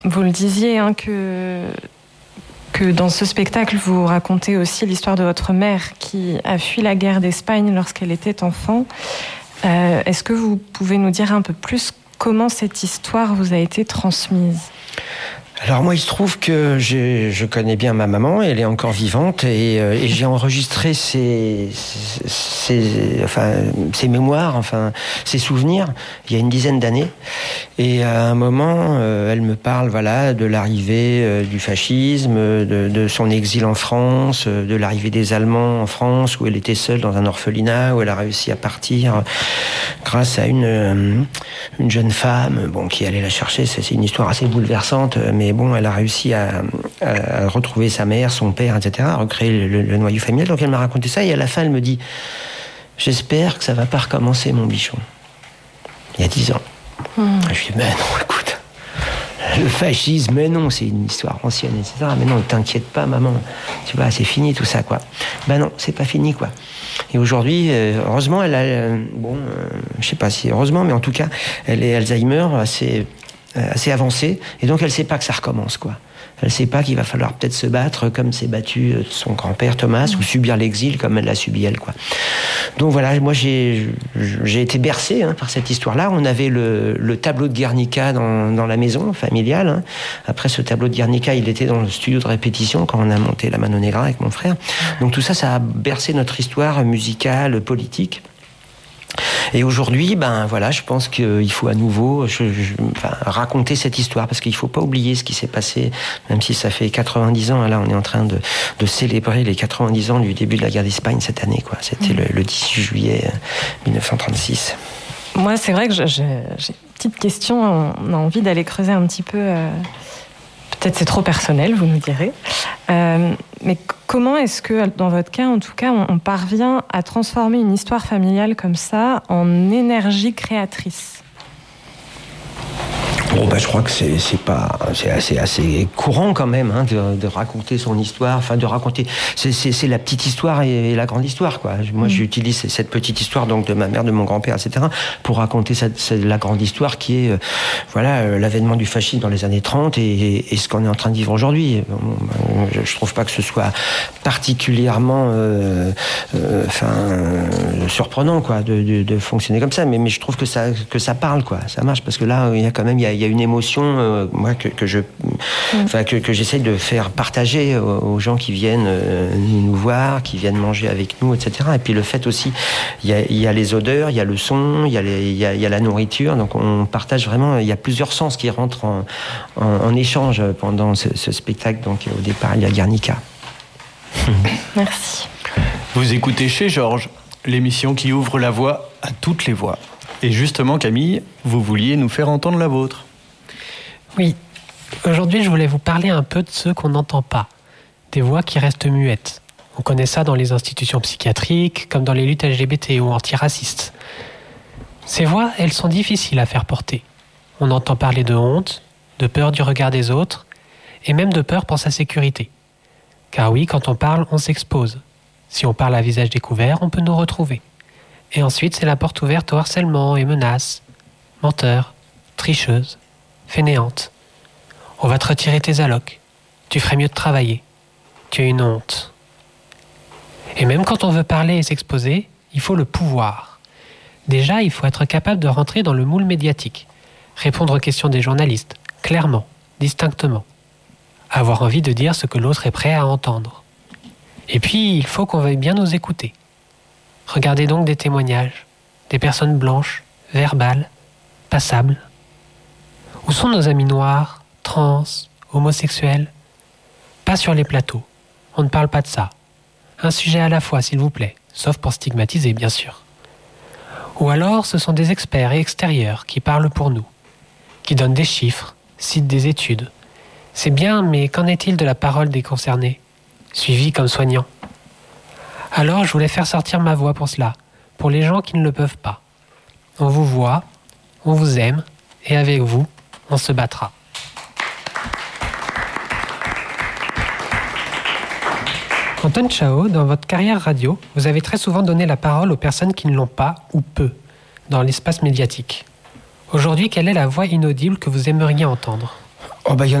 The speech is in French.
Vous le disiez, hein, que dans ce spectacle, vous racontez aussi l'histoire de votre mère qui a fui la guerre d'Espagne lorsqu'elle était enfant. Est-ce que vous pouvez nous dire un peu plus comment cette histoire vous a été transmise ? Alors moi, il se trouve que je connais bien ma maman, elle est encore vivante, et j'ai enregistré ses mémoires, ses souvenirs, il y a une dizaine d'années. Et à un moment, elle me parle, voilà, de l'arrivée du fascisme, de son exil en France, de l'arrivée des Allemands en France, où elle était seule dans un orphelinat, où elle a réussi à partir grâce à une jeune femme, qui allait la chercher. C'est une histoire assez bouleversante, mais elle a réussi à retrouver sa mère, son père, etc., à recréer le noyau familial. Donc elle m'a raconté ça, et à la fin, elle me dit « J'espère que ça va pas recommencer, mon bichon. » Il y a 10 ans. Je lui dis « Mais non, écoute, le fascisme, mais non, c'est une histoire ancienne, etc. Mais non, t'inquiète pas, maman. Tu vois, c'est fini tout ça, quoi. » Ben non, c'est pas fini, quoi. Et aujourd'hui, heureusement, elle a... je sais pas si heureusement, mais en tout cas, elle est Alzheimer assez avancée, et donc elle sait pas que ça recommence, quoi. Elle sait pas qu'il va falloir peut-être se battre comme s'est battu son grand-père Thomas, ou subir l'exil comme elle l'a subi elle, quoi. Donc voilà, moi j'ai été bercé par cette histoire-là. On avait le tableau de Guernica dans la maison familiale. Après ce tableau de Guernica, il était dans le studio de répétition quand on a monté la Mano Negra avec mon frère. Donc tout ça, ça a bercé notre histoire musicale, politique. Et aujourd'hui, je pense qu'il faut à nouveau raconter cette histoire, parce qu'il ne faut pas oublier ce qui s'est passé, même si ça fait 90 ans. Là, on est en train de célébrer les 90 ans du début de la guerre d'Espagne cette année, quoi. C'était le 18 juillet 1936. Moi, c'est vrai que j'ai une petite question. On a envie d'aller creuser un petit peu. Peut-être c'est trop personnel, vous nous direz. Mais comment est-ce que, dans votre cas, en tout cas, on parvient à transformer une histoire familiale comme ça en énergie créatrice ? Je crois que c'est assez courant quand même, de raconter son histoire, de raconter. C'est la petite histoire et la grande histoire, quoi. Moi, j'utilise cette petite histoire donc de ma mère, de mon grand-père, etc., pour raconter la grande histoire qui est, l'avènement du fascisme dans les années 30 et ce qu'on est en train de vivre aujourd'hui. Je trouve pas que ce soit particulièrement, surprenant, quoi, de fonctionner comme ça, mais je trouve que ça parle, quoi. Ça marche, parce que là, il y a quand même, il y a une émotion, moi, que j'essaie de faire partager aux gens qui viennent nous voir, qui viennent manger avec nous, etc. Et puis le fait aussi, il y a les odeurs, il y a le son, il y a la nourriture. Donc on partage vraiment. Il y a plusieurs sens qui rentrent en échange pendant ce spectacle. Donc au départ, il y a Guernica. Merci. Vous écoutez Chez Georges, l'émission qui ouvre la voie à toutes les voix. Et justement, Camille, vous vouliez nous faire entendre la vôtre. Oui. Aujourd'hui, je voulais vous parler un peu de ceux qu'on n'entend pas. Des voix qui restent muettes. On connaît ça dans les institutions psychiatriques, comme dans les luttes LGBT ou antiracistes. Ces voix, elles sont difficiles à faire porter. On entend parler de honte, de peur du regard des autres, et même de peur pour sa sécurité. Car oui, quand on parle, on s'expose. Si on parle à visage découvert, on peut nous retrouver. Et ensuite, c'est la porte ouverte au harcèlement et menaces. Menteur, tricheuse, fainéante. On va te retirer tes allocs. Tu ferais mieux de travailler. Tu as une honte. Et même quand on veut parler et s'exposer, il faut le pouvoir. Déjà, il faut être capable de rentrer dans le moule médiatique. Répondre aux questions des journalistes, clairement, distinctement. Avoir envie de dire ce que l'autre est prêt à entendre. Et puis, il faut qu'on veuille bien nous écouter. Regardez donc des témoignages, des personnes blanches, verbales, passables. Où sont nos amis noirs, trans, homosexuels ? Pas sur les plateaux. On ne parle pas de ça. Un sujet à la fois, s'il vous plaît, sauf pour stigmatiser, bien sûr. Ou alors, ce sont des experts et extérieurs qui parlent pour nous, qui donnent des chiffres, citent des études. C'est bien, mais qu'en est-il de la parole des concernés, suivis comme soignants ? Alors, je voulais faire sortir ma voix pour cela, pour les gens qui ne le peuvent pas. On vous voit, on vous aime, et avec vous, on se battra. Antoine Chao, dans votre carrière radio, vous avez très souvent donné la parole aux personnes qui ne l'ont pas ou peu dans l'espace médiatique. Aujourd'hui, quelle est la voix inaudible que vous aimeriez entendre ? Oh bah,